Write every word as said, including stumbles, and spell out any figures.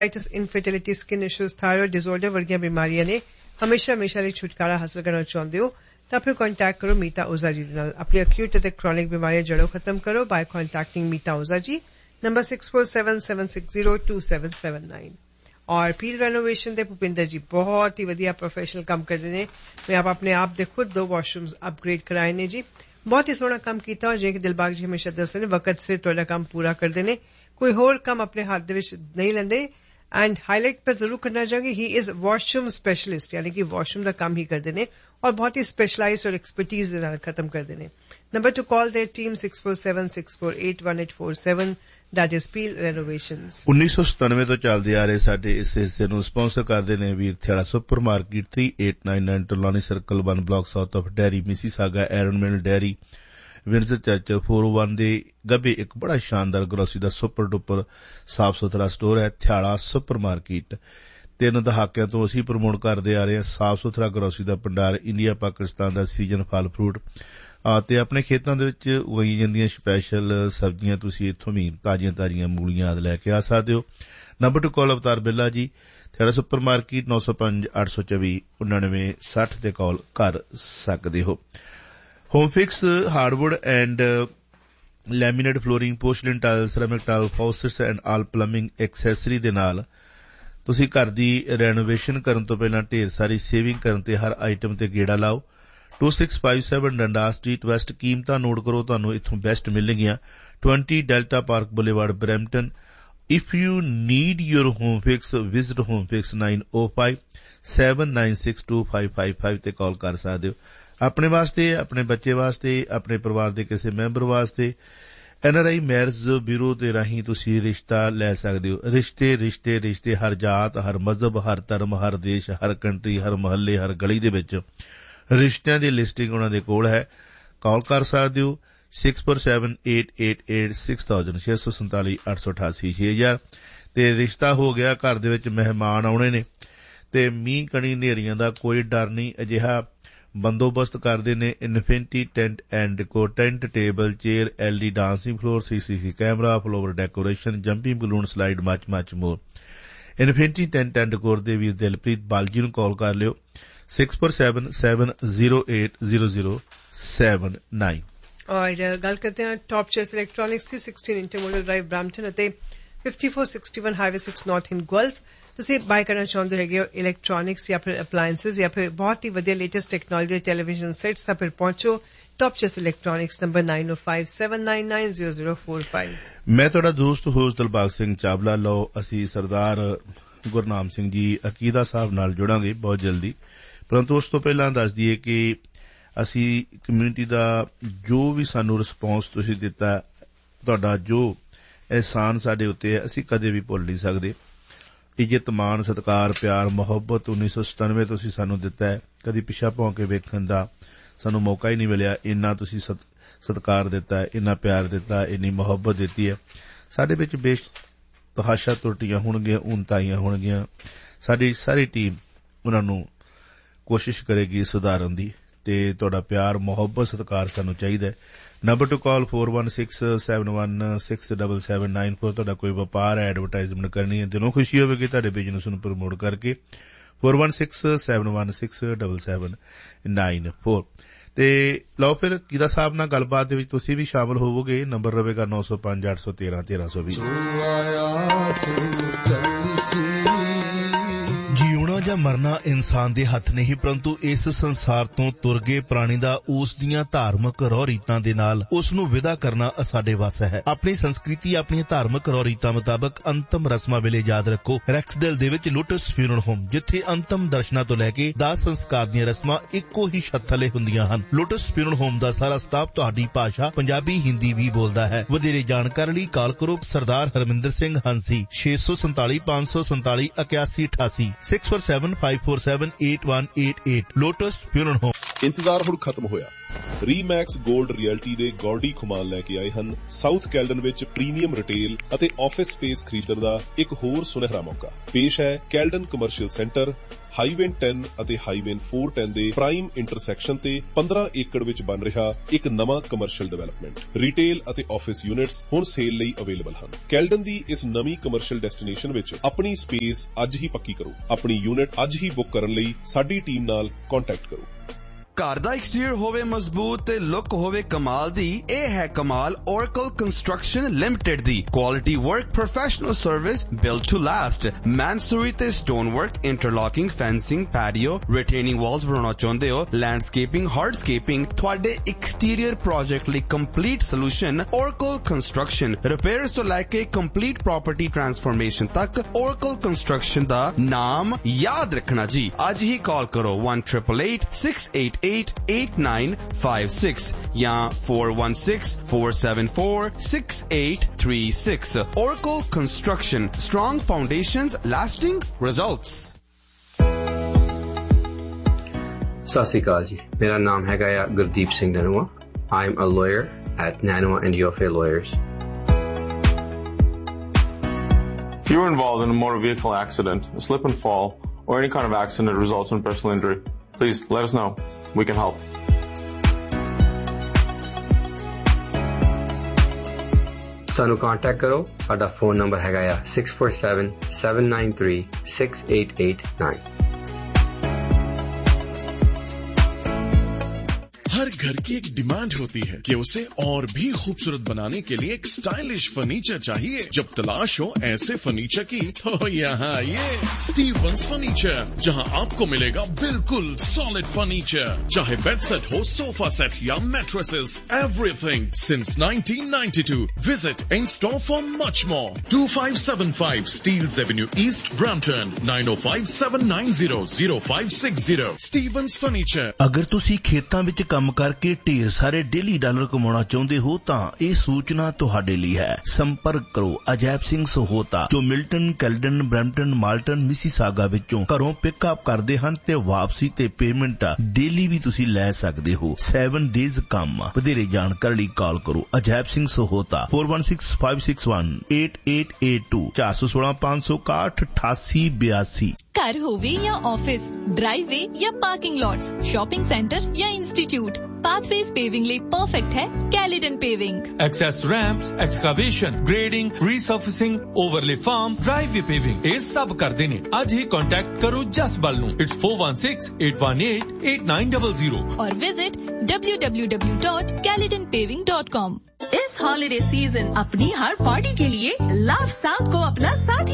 Infertility, skin issues, thyroid disorder ਵਰਗੀਆਂ ਬਿਮਾਰੀਆਂ ਨੇ ਹਮੇਸ਼ਾ ਹਮੇਸ਼ਾ ਲਈ ਛੁਟਕਾਰਾ ਹਾਸਲ ਕਰਨਾ ਚਾਹੁੰਦੇ ਹੋ ਤਾਂ ਫਿਰ ਕੰਟੈਕਟ ਕਰੋ ਮੀਤਾ ਓਜ਼ਾ ਜੀ ਦੇ ਨਾਲ। ਆਪਣੀ ਅਕਿਊਟ ਅਤੇ ਕ੍ਰੋਨਿਕ ਬਿਮਾਰੀਆਂ ਜੜੋਂ ਖਤਮ ਕਰੋ ਬਾਈ ਕੰਟੈਕਟਿੰਗ ਮੀਤਾ ਓਜ਼ਾ ਜੀ। Number six four seven seven six zero to seven seven nine. और पील रेनोवेशन ਦੇ ਭੁਪਿੰਦਰ ਜੀ ਬਹੁਤ ਹੀ ਵਧੀਆ ਪ੍ਰੋਫੈਸ਼ਨਲ ਕੰਮ ਕਰਦੇ ਨੇ। ਮੈਂ ਆਪ ਆਪਣੇ ਆਪ ਦੇ ਖੁਦ ਦੋ ਵਾਸ਼ਰੂਮਸ ਅਪਗ੍ਰੇਡ ਕਰਾਏ ਨੇ ਜੀ। ਬਹੁਤ ਹੀ ਸੋਹਣਾ ਕੰਮ ਕੀਤਾ ਔਰ ਜੇ ਕਿ ਦਿਲਬਾਗ ਜੀ ਹਮੇਸ਼ਾ ਦੱਸਦੇ ਨੇ ਵਕਤ ਸਿਰ ਤੁਹਾਡਾ ਕੰਮ ਪੂਰਾ ਕਰਦੇ ਨੇ, ਕੋਈ ਹੋਰ ਕੰਮ ਆਪਣੇ ਹੱਥ ਦੇ ਵਿੱਚ ਨਹੀਂ ਲੈਂਦੇ। एंड हाईलाइट पर जरूर करना चाहूंगी ही इज वॉशरूम स्पेशलिस्ट यानी कि वॉशरूम का काम ही करते हैं और बहुत ही स्पेशलाइज और एक्सपर्टीज खत्म करते हैं। Number two call their team six four seven six four eight one eight four seven that is peel renovations. उन्नीस सौ सतानवे तो चलते आ रहे साडे इस हिस्से नूं स्पॉन्सर करते हैं वीर Thiara super market three eight nine nine Tolani circle one block south of dairy Mississauga Eran mill dairy Windsor church four O one दे गब्बे एक बड़ा शानदार ग्रोसरी दा सुपर डुपर साफ सुथरा स्टोर है थियाड़ा सुपर मार्केट। तीन दहाकिਆਂ ਤੋਂ ਅਸੀਂ ਪ੍ਰਮੋਟ ਕਰਦੇ ਆ ਰਹੇ ਹਾਂ ਸਾਫ ਸੁਥਰਾ ਗਰੋਸਰੀ ਦਾ ਭੰਡਾਰ, ਇੰਡੀਆ ਪਾਕਿਸਤਾਨ ਦਾ ਸੀਜ਼ਨ ਫਲ ਫਰੂਟ ਤੇ ਆਪਣੇ ਖੇਤਾਂ ਦੇ ਵਿੱਚ ਉਗਾਈਆਂ ਜਾਂਦੀਆਂ ਸਪੈਸ਼ਲ ਸਬਜ਼ੀਆਂ ਤੁਸੀਂ ਇੱਥੋਂ ਵੀ ਤਾਜ਼ੀਆਂ ਤਾਜ਼ੀਆਂ ਮੂਲੀਆਂ ਆਦਿ ਲੈ ਕੇ ਆ ਸਕਦੇ ਹੋ। ਨੰਬਰ ਟੂ ਕਾਲ ਅਵਤਾਰ ਬਿੱਲਾ ਜੀ थियाड़ा सुपर मार्केट नौ सौ पांच अठ सौ चौबी उन्यानवे सठ ते कॉल कर सकते हो। Home fix hardwood and लैमीनेट flooring, porcelain tile, ceramic tile, faucets and all plumbing एक्सैसरी दे नाल तुसीं घर दी रेनोवेशन करन तो पहलां ढेर सारी सेविंग करन ते हर आइटम ते गेड़ा लाओ। To six five seven Dundas street west कीमतां note करो, तुहानूं इत्थों best मिलणगीਆਂ। Twenty delta park boulevard Brampton. If you need your home fix, visit home fix nine oh five seven nine six two five five five ਤੇ ਕਾਲ ਕਰ ਸਕਦੇ ਹੋ। ਆਪਣੇ ਵਾਸਤੇ, ਆਪਣੇ ਬੱਚੇ ਵਾਸਤੇ, ਆਪਣੇ ਪਰਿਵਾਰ ਦੇ ਕਿਸੇ ਮੈਂਬਰ ਵਾਸਤੇ N R I marriage bureau ਦੇ ਰਾਹੀਂ ਤੁਸੀਂ ਰਿਸ਼ਤਾ ਲੈ ਸਕਦੇ ਹੋ। ਰਿਸ਼ਤੇ ਰਿਸ਼ਤੇ ਰਿਸ਼ਤੇ ਹਰ ਜਾਤ, ਹਰ ਮਜ਼ਹਬ, ਹਰ ਧਰਮ, ਹਰ ਦੇਸ਼, ਹਰ ਕੰਟਰੀ, ਹਰ ਮੁਹੱਲੇ, ਹਰ ਗਲੀ ਦੇ ਵਿੱਚ ਰਿਸ਼ਤਿਆਂ ਦੀ ਲਿਸਟਿੰਗ ਉਹਨਾਂ ਦੇ ਕੋਲ ਹੈ। ਕਾਲ ਕਰ ਸਕਦੇ ਹੋ six four seven eight eight eight six thousand छे सौ संताली अठ सौ अठासी छे हजार ਤੇ ਰਿਸ਼ਤਾ ਹੋ ਗਿਆ। ਘਰ ਦੇ ਵਿੱਚ ਮਹਿਮਾਨ ਆਉਣੇ ਨੇ ਤੇ ਮੀਂਹ ਕਣੀ ਹਨੇਰੀਆਂ ਦਾ ਕੋਈ ਡਰ ਨਹੀਂ, ਅਜਿਹਾ ਬੰਦੋਬਸਤ ਕਰਦੇ ਨੇ infinity tent and ਡੈਕੋ। Tent, table, chair, LD dancing floor, ਸੀਸੀਸੀ camera, floor decoration, jumping balloon, slide, much much more. Infinity tent and decor ਦੇ ਵੀਰ ਦਿਲਪ੍ਰੀਤ ਬਾਲਜੀ ਨੂੰ ਕਾਲ ਕਰ ਲਿਓ six four seven seven zero eight zero zero seven nine. और गल करते हैं top chess electronics थी sixteen intermodal drive Brampton ਅਤੇ fifty four sixty one highway six north in Gulf. ਤੁਸੀਂ ਬਾਈ ਕਰਨਾ ਚਾਹੁੰਦੇ ਹੈਗੇ ਹੋ ਇਲੈਕਟ੍ਰੋਨਿਕਸ ਜਾਂ ਫਿਰ ਅਪਲਾਇੰਸਸ ਜਾਂ ਫਿਰ ਬਹੁਤ ਹੀ ਵਧੀਆ ਲੇਟੈਸਟ ਟੈਕਨੋਲੋਜੀ ਦੇ ਟੈਲੀਵਿਜ਼ਨ ਸੈਟਸ ਤਾਂ ਫਿਰ ਪਹੁੰਚੋ ਟॉप चेस इलेक्ट्रॉनिक्स नंबर नाइन ओ five seven nine nine zero zero four five. मैं ਤੁਹਾਡਾ ਦੋਸਤ ਹੋਸਟ ਦਿਲਬਾਗ ਸਿੰਘ ਚਾਵਲਾ। ਲਓ ਅਸੀਂ ਸਰਦਾਰ ਗੁਰਨਾਮ ਸਿੰਘ ਜੀ ਅਕੀਦਾ ਸਾਹਿਬ ਨਾਲ ਜੁੜਾਂਗੇ ਬਹੁਤ ਜਲਦੀ, ਪਰੰਤੂ ਉਸ ਤੋਂ ਪਹਿਲਾਂ ਦੱਸ ਦਈਏ ਕਿ ਅਸੀਂ ਕਮਿਊਨਿਟੀ ਦਾ ਜੋ ਵੀ ਸਾਨੂੰ ਰਿਸਪੌਂਸ ਤੁਸੀਂ ਦਿੱਤਾ, ਤੁਹਾਡਾ ਜੋ ਅਹਿਸਾਨ ਸਾਡੇ ਉੱਤੇ ਹੈ, ਅਸੀਂ ਕਦੇ ਵੀ ਭੁੱਲ ਨਹੀਂ ਸਕਦੇ। ਇੱਜ਼ਤ, ਮਾਣ, ਸਤਿਕਾਰ, ਪਿਆਰ, ਮੁਹੱਬਤ ਉੱਨੀ ਸੌ ਸਤਾਨਵੇਂ ਤੁਸੀਂ ਸਾਨੂੰ ਦਿੱਤਾ ਹੈ, ਕਦੀ ਪਿੱਛਾ ਭੌਂ ਕੇ ਵੇਖਣ ਦਾ ਸਾਨੂੰ ਮੌਕਾ ਹੀ ਨਹੀਂ ਮਿਲਿਆ। ਇੰਨਾ ਤੁਸੀਂ ਸਤਿਕਾਰ ਦਿੱਤਾ, ਇੰਨਾ ਪਿਆਰ ਦਿੱਤਾ, ਇੰਨੀ ਮੁਹੱਬਤ ਦਿੱਤੀ ਹੈ। ਸਾਡੇ ਵਿੱਚ ਬੇਤਹਾਸ਼ਾ ਤਰੁੱਟੀਆਂ ਹੋਣਗੀਆਂ, ਊਨਤਾਈਆਂ ਹੋਣਗੀਆਂ, ਸਾਡੀ ਸਾਰੀ ਟੀਮ ਉਹਨਾਂ ਨੂੰ ਕੋਸ਼ਿਸ਼ ਕਰੇਗੀ ਸੁਧਾਰਨ ਦੀ, ਤੇ ਤੁਹਾਡਾ ਪਿਆਰ, ਮੁਹੱਬਤ, ਸਤਿਕਾਰ ਸਾਨੂੰ ਚਾਹੀਦਾ ਹੈ। ਨੰਬਰ ਟੂ ਕਾਲ four one six seven one six seven seven nine four. ਤੁਹਾਡਾ ਕੋਈ ਵਪਾਰ ਐਡਵਰਟਾਈਜ਼ਮੈਂਟ ਕਰਨੀ ਹੈ, ਦਿਲੋਂ ਖੁਸ਼ੀ ਹੋਵੇਗੀ ਤੁਹਾਡੇ ਬਿਜ਼ਨਸ ਨੂੰ ਪ੍ਰਮੋਟ ਕਰਕੇ four one six seven one six seven seven nine four. ਤੇ ਲਓ ਫਿਰ ਕੀਦਾ ਸਾਹਿਬ ਨਾਲ ਗੱਲਬਾਤ ਦੇ ਵਿੱਚ ਤੁਸੀਂ ਵੀ ਸ਼ਾਮਲ ਹੋਵੋਗੇ। ਨੰਬਰ ਰਹੇਗਾ ਨੌ ਸੌ ਪੰਜ ਅੱਠ ਸੌ ਤੇਰਾਂ ਤੇਰਾਂ ਸੌ ਵੀਹ। ਜਿਉਣਾ ਜਾਂ ਮਰਨਾ ਇਨਸਾਨ ਦੇ ਹੱਥ ਨਹੀਂ, ਪਰੰਤੂ ਇਸ ਸੰਸਾਰ ਤੋਂ ਤੁਰ ਗਏ ਪ੍ਰਾਣੀ ਦਾ ਉਸ ਦੀਆਂ ਧਾਰਮਿਕ ਰਹੁ ਰੀਤਾਂ ਦੇ ਨਾਲ ਉਸ ਨੂੰ ਵਿਦਾ ਕਰਨਾ ਸਾਡੇ ਵੱਸ ਹੈ। ਆਪਣੀ ਸੰਸਕ੍ਰਿਤੀ, ਆਪਣੀਆਂ ਧਾਰਮਿਕ ਰਹੁ ਰੀਤਾਂ ਮੁਤਾਬਕ ਅੰਤਮ ਰਸਮਾਂ ਵੇਲੇ ਯਾਦ ਰੱਖੋ ਰੈਕਸਡੇਲ ਦੇ ਵਿੱਚ ਲੋਟਸ ਫਿਊਨਰਲ ਹੋਮ, ਜਿੱਥੇ ਅੰਤਮ ਦਰਸ਼ਨਾਂ ਤੋਂ ਲੈ ਕੇ ਦਾਹ ਸੰਸਕਾਰ ਦੀਆਂ ਰਸਮਾਂ ਇੱਕੋ ਹੀ ਛੱਤ ਥੱਲੇ ਹੁੰਦੀਆਂ ਹਨ। ਲੋਟਸ ਫਿਊਨਰਲ ਹੋਮ ਦਾ ਸਾਰਾ ਸਟਾਫ ਤੁਹਾਡੀ ਭਾਸ਼ਾ ਪੰਜਾਬੀ, ਹਿੰਦੀ ਵੀ ਬੋਲਦਾ ਹੈ। ਵਧੇਰੇ ਜਾਣਕਾਰੀ ਲਈ ਕਾਲ ਕਰੋ ਸਰਦਾਰ ਹਰਮਿੰਦਰ ਸਿੰਘ ਹੰਸੀ ਛੇ ਸੌ ਸੰਤਾਲੀ ਪੰਜ ਸੌ ਸੰਤਾਲੀ ਇਕਿਆਸੀ ਅਠਾਸੀ six four seven five four seven eight one eight eight. Lotus funeral home. ਇੰਤਜ਼ਾਰ ਹੁਣ ਖਤਮ ਹੋਇਆ। ਰੀਮੈਕਸ ਗੋਲਡ ਰਿਐਲਟੀ ਦੇ ਗੌਡੀ ਖੁਮਾਨ ਲੈ ਕੇ ਆਏ ਹਨ ਸਾਊਥ ਕੈਲਡਨ ਵਿੱਚ ਪ੍ਰੀਮੀਅਮ ਰਿਟੇਲ ਅਤੇ ਆਫਿਸ ਸਪੇਸ ਖਰੀਦਣ ਦਾ ਇੱਕ ਹੋਰ ਸੁਨਹਿਰਾ ਮੌਕਾ। ਪੇਸ਼ ਹੈ Caledon commercial centre, highway ten ਅਤੇ ਹਾਈਵੇ ਚਾਰ ਸੌ ਦਸ ਦੇ ਪ੍ਰਾਈਮ ਇੰਟਰਸੈਕਸ਼ਨ ਤੇ ਪੰਦਰਾਂ ਏਕੜ ਵਿੱਚ ਬਣ ਰਿਹਾ ਇੱਕ ਨਵਾਂ ਕਮਰਸ਼ੀਅਲ ਡਿਵੈਲਪਮੈਂਟ। ਰਿਟੇਲ ਅਤੇ ਆਫਿਸ ਯੂਨਿਟਸ ਹੁਣ ਸੇਲ ਲਈ ਅਵੇਲੇਬਲ ਹਨ। ਕੈਲਡਨ ਦੀ ਇਸ ਨਵੀਂ ਕਮਰਸ਼ੀਅਲ ਡੈਸਟੀਨੇਸ਼ਨ ਵਿੱਚ ਆਪਣੀ ਸਪੇਸ ਅੱਜ ਹੀ ਪੱਕੀ ਕਰੋ। ਆਪਣੀ ਯੂਨਿਟ ਅੱਜ ਹੀ ਬੁੱਕ ਕਰਨ ਲਈ ਸਾਡੀ ਟੀਮ ਨਾਲ ਕੰਟੈਕਟ ਕਰੋ। ਘਰ ਦਾ ਐਕਸਟੀਰੀਅਰ ਹੋਵੇ ਮਜ਼ਬੂਤ ਤੇ ਲੁੱਕ ਹੋਵੇ ਕਮਾਲ ਦੀ, ਇਹ ਹੈ ਕਮਾਲ Oracle Construction Limited the quality work, professional service, build to last. ਮੈਨਸੂਰੀ ਤੇ stone work, ਇੰਟਰਲੌਕਿੰਗ, fencing, patio, ਰਿਟੇਨਿੰਗ Waltz ਬਣਾਉਣਾ ਚਾਹੁੰਦੇ ਹੋ, ਲੈਂਡਸਕੇਪਿੰਗ, ਹਾਰਡਸਕੇਪਿੰਗ, ਤੁਹਾਡੇ ਐਕਸਟੀਰੀਅਰ ਪ੍ਰੋਜੈਕਟ ਲਈ complete solution Oracle Construction। Repairs ਤੋਂ ਲੈ ਕੇ ਕੰਪਲੀਟ ਪ੍ਰੋਪਰਟੀ ਟ੍ਰਾਂਸਫਰਮੇਸ਼ਨ ਤੱਕ Oracle Construction ਦਾ ਨਾਮ ਯਾਦ ਰੱਖਣਾ ਜੀ। ਅੱਜ ਹੀ ਕਾਲ ਕਰੋ one eight eight eight six eight eight eight nine five six या four one six four seven four six eight three six। Oracle Construction, strong foundations, lasting results। ਸਤਿ ਸ਼੍ਰੀ ਅਕਾਲ ਜੀ, ਮੇਰਾ ਨਾਮ ਹੈਗਾ ਆ Gurdeep Singh ਨਨੂਆ। I am a lawyer at Nanoa and Yofe Lawyers. If you were involved in a motor vehicle accident, a slip and fall, or any kind of accident that results in personal injury, please let us know. We can help. ਸਾਨੂੰ contact ਕਰੋ। ਸਾਡਾ phone number ਹੈਗਾ ਆ six four seven seven nine three six eight eight nine। हर घर की एक demand होती है कि उसे और भी खूबसूरत बनाने के लिए एक स्टाइलिश फर्नीचर चाहिए। जब तलाश हो ऐसे फर्नीचर की तो यहाँ ये स्टीवंस फर्नीचर, जहाँ आपको मिलेगा बिल्कुल सॉलिड फर्नीचर, चाहे बेड सेट हो, सोफा सेट या mattresses, everything since nineteen ninety-two। Visit in store for much more. two five seven five Steeles Avenue East, Brampton, nine oh five seven nine zero zero five six zero। Stevens Furniture। ਅਗਰ ਤੁਸੀਂ ਖੇਤਾਂ ਵਿੱਚ ਕੰਮ ਕਰਕੇ ਢੇਰ ਸਾਰੇ daily dollar ਕਮਾਉਣਾ ਚਾਹੁੰਦੇ ਹੋ ਤਾਂ ਇਹ ਸੂਚਨਾ ਤੁਹਾਡੇ ਲਈ ਹੈ। ਸੰਪਰਕ ਕਰੋ ਅਜੈਬ ਸਿੰਘ ਸਹੋਤਾ, ਜੋ Milton, Caledon, Brampton, Malton, Mississauga ਵਿੱਚੋਂ ਘਰੋਂ ਪਿਕਅਪ ਕਰਦੇ ਹਨ ਤੇ ਵਾਪਸੀ ਤੇ ਪੇਮੈਂਟ ਡੇਲੀ ਵੀ ਤੁਸੀਂ ਲੈ ਸਕਦੇ ਹੋ। ਸੈਵਨ ਡੇਜ਼ ਕੰਮ। ਵਧੇਰੇ ਜਾਣਕਾਰੀ ਲਈ ਕਾਲ ਕਰੋ Ajaib Singh Sahota four one six five six one eight eight eight two four one six five six one eight eight eight two। घर होवे या ऑफिस, ड्राइववे या पार्किंग लॉट्स, शॉपिंग सेंटर या इंस्टीट्यूट, पाथवेज पेविंग लिए परफेक्ट है कैलिडन paving. Access ramps, excavation, grading, रीसर्फेसिंग, overlay farm, driveway paving, ये सब कर देने। आज ही कांटेक्ट करो जस बल नू। It's four one six eight one eight eight nine zero zero और visit w w w dot calidon paving dot com। इस हॉलिडे सीजन अपनी हर पार्टी के लिए लव साथ को अपना साथी